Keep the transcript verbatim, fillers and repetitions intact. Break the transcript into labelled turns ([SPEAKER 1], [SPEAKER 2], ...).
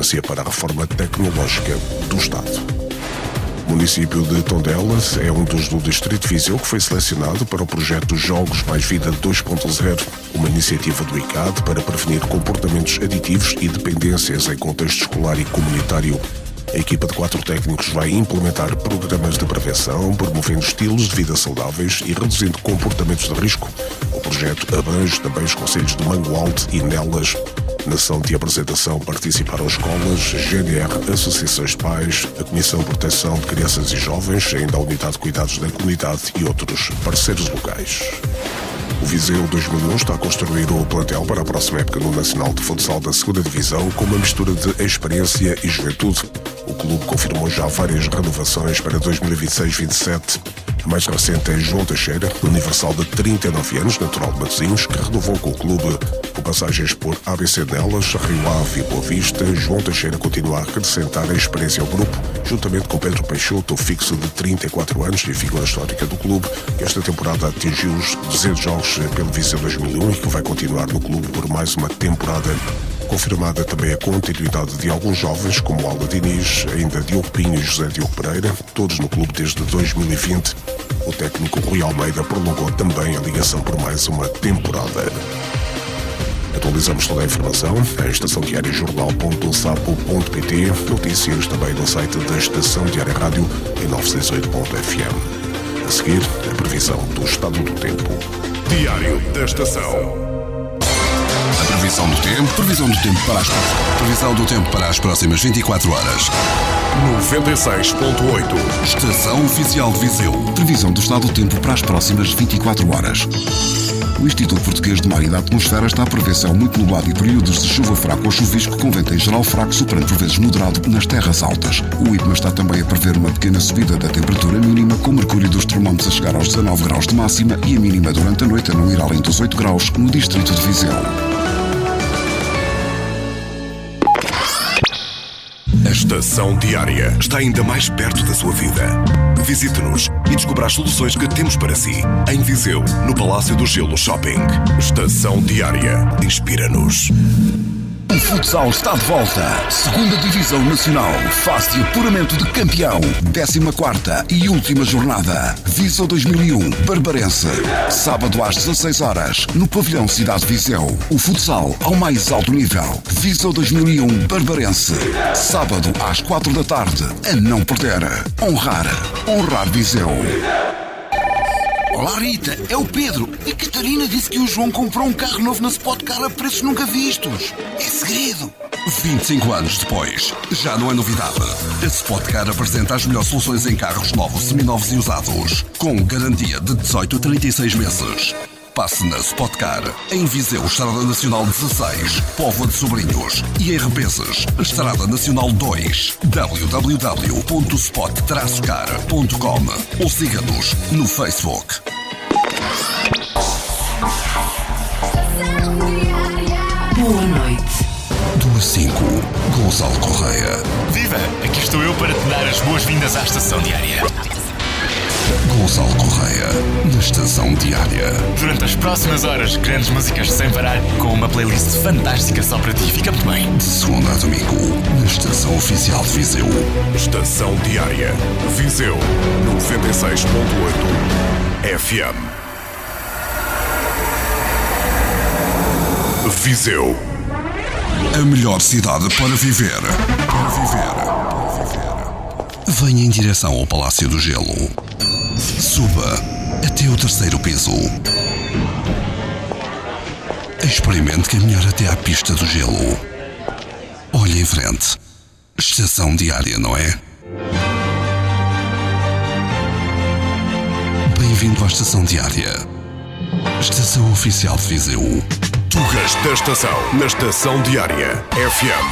[SPEAKER 1] Agência para a Reforma Tecnológica do Estado. O município de Tondela é um dos do Distrito de Viseu que foi selecionado para o projeto Jogos Mais Vida dois ponto zero, uma iniciativa do I C A D para prevenir comportamentos aditivos e dependências em contexto escolar e comunitário. A equipa de quatro técnicos vai implementar programas de prevenção, promovendo estilos de vida saudáveis e reduzindo comportamentos de risco. O projeto abrange também os concelhos de Mangualde e Nelas. Na ação de apresentação participaram escolas, G N R, associações de pais, a Comissão de Proteção de Crianças e Jovens, ainda a Unidade de Cuidados da Comunidade e outros parceiros locais. O Viseu dois mil e um está a construir o plantel para a próxima época no Nacional de Futsal da segunda Divisão com uma mistura de experiência e juventude. O clube confirmou já várias renovações para dois mil e vinte e seis vinte e sete. A mais recente é João Teixeira, universal de trinta e nove anos, natural de Matosinhos, que renovou com o clube. Com passagens por A B C Nelas, Rio Ave e Boa Vista, João Teixeira continua a acrescentar a experiência ao grupo, juntamente com Pedro Peixoto, fixo de trinta e quatro anos e figura histórica do clube, que esta temporada atingiu os duzentos jogos pelo Viseu dois mil e um e que vai continuar no clube por mais uma temporada. Confirmada também a continuidade de alguns jovens, como Alda Diniz, ainda Diogo Pinho e José Diogo Pereira, todos no clube desde dois mil e vinte. O técnico Rui Almeida prolongou também a ligação por mais uma temporada. Atualizamos toda a informação em estação diária jornal ponto sapo ponto pt, notícias também no site da Estação Diária Rádio em novecentos e sessenta e oito ponto f m. A seguir, a previsão do estado do tempo.
[SPEAKER 2] Diário da Estação.
[SPEAKER 3] A previsão do tempo, previsão do tempo para as previsão do tempo para as próximas vinte e quatro horas.
[SPEAKER 2] noventa e seis ponto oito.
[SPEAKER 3] Estação Oficial de Viseu. Previsão do estado do tempo para as próximas vinte e quatro horas. O Instituto Português de Mar e da Atmosfera está a prever céu muito nublado e períodos de chuva fraca ou chuvisco com vento em geral fraco, soprando por vezes moderado nas terras altas. O IPMA está também a prever uma pequena subida da temperatura mínima, com o mercúrio dos termómetros a chegar aos dezanove graus de máxima e a mínima durante a noite a não ir além dos oito graus no distrito de Viseu.
[SPEAKER 2] A Estação Diária está ainda mais perto da sua vida. Visite-nos e descubra as soluções que temos para si. Em Viseu, no Palácio do Gelo Shopping. Estação Diária. Inspira-nos.
[SPEAKER 3] O futsal está de volta. Segunda Divisão Nacional. Fase de apuramento de campeão. décima quarta e última jornada. Viseu dois mil e um. Barbarense. Sábado às dezasseis horas. No Pavilhão Cidade Viseu. O futsal ao mais alto nível. Viseu dois mil e um. Barbarense. Sábado às quatro da tarde. A não perder. Honrar. Honrar Viseu.
[SPEAKER 4] Olá Rita, é o Pedro. A Catarina disse que o João comprou um carro novo na Spot Car a preços nunca vistos. É segredo.
[SPEAKER 3] vinte e cinco anos depois, já não é novidade. A Spot Car apresenta as melhores soluções em carros novos, seminovos e usados, com garantia de dezoito a trinta e seis meses. Passe na Spot Car, em Viseu, Estrada Nacional dezasseis, Póvoa de Sobrinhos e em Rebenses, Estrada Nacional dois, w w w ponto spot car ponto com ou siga-nos no Facebook.
[SPEAKER 5] Boa noite.
[SPEAKER 3] Do A cinco, Gonçalo Correia.
[SPEAKER 6] Viva! Aqui estou eu para te dar as boas-vindas à Estação Diária.
[SPEAKER 3] Gonçalo Correia, na Estação Diária.
[SPEAKER 6] Durante as próximas horas, grandes músicas sem parar, com uma playlist fantástica só para ti. Fica muito bem.
[SPEAKER 3] De segunda a domingo, na Estação Oficial de Viseu.
[SPEAKER 2] Estação Diária. Viseu, noventa e seis ponto oito F M. Viseu.
[SPEAKER 3] A melhor cidade para viver. Para viver. Para viver. Venha em direção ao Palácio do Gelo. Suba até o terceiro piso. Experimente caminhar até à pista do gelo. Olhe em frente. Estação Diária, não é? Bem-vindo à Estação Diária. Estação Oficial de Viseu.
[SPEAKER 2] Tugas da Estação, na Estação Diária F M.